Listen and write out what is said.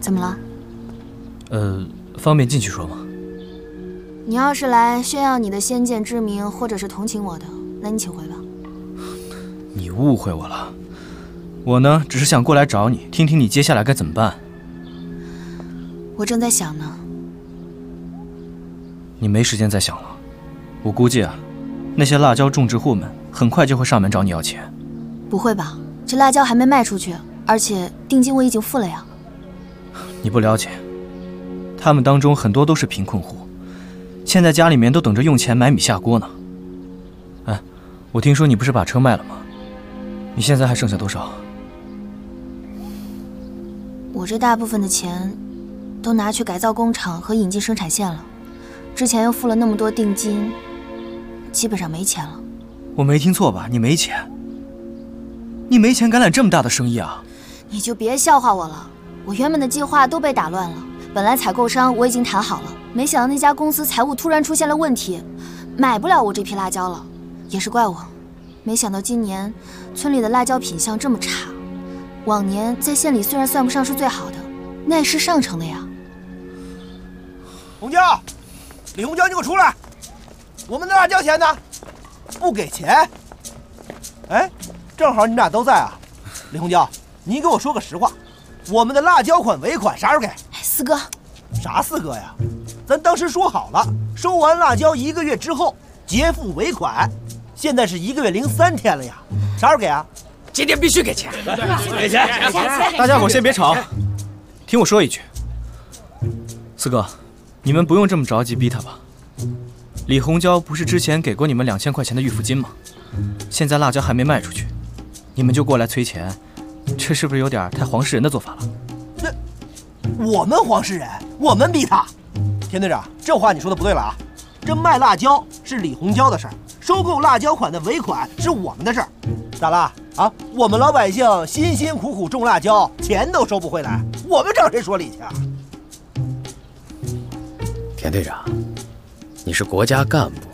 怎么了？ 方便进去说吗？ 你要是来炫耀你的先见之明，或者是同情我的，那你请回吧。 你误会我了，我呢只是想过来找你，听听你接下来该怎么办。 我正在想呢。 你没时间再想了，我估计啊，那些辣椒种植户们很快就会上门找你要钱。 不会吧？这辣椒还没卖出去，而且定金我已经付了呀。 你不了解，他们当中很多都是贫困户，现在家里面都等着用钱买米下锅呢。哎，我听说你不是把车卖了吗？你现在还剩下多少？ 我这大部分的钱都拿去改造工厂和引进生产线了，之前又付了那么多定金，基本上没钱了。 我没听错吧？你没钱？你没钱敢揽这么大的生意啊？ 你就别笑话我了，我原本的计划都被打乱了。本来采购商我已经谈好了，没想到那家公司财务突然出现了问题，买不了我这批辣椒了。也是怪我，没想到今年村里的辣椒品相这么差。往年在县里虽然算不上是最好的，那也是上乘的呀。 红椒，李红椒，你给我出来！我们的辣椒钱呢？不给钱？哎，正好你们俩都在啊。李红椒，你给我说个实话，我们的辣椒款尾款啥时候给？ 四哥， 啥四哥呀？咱当时说好了，收完辣椒1个月之后结付尾款，现在是1个月03天了呀，啥时候给啊？ 今天必须给钱，给钱！ 大家伙先别吵，听我说一句。四哥，你们不用这么着急逼他吧。李红椒不是之前给过你们2000块钱的预付金吗？现在辣椒还没卖出去，你们就过来催钱，这是不是有点太黄世仁的做法了？ 我们黄世仁，我们逼他。田队长，这话你说的不对了啊！这卖辣椒是李红椒的事儿，收购辣椒款的尾款是我们的事儿。咋了啊？我们老百姓辛辛苦苦种辣椒，钱都收不回来，我们找谁说理去啊？ 田队长，你是国家干部，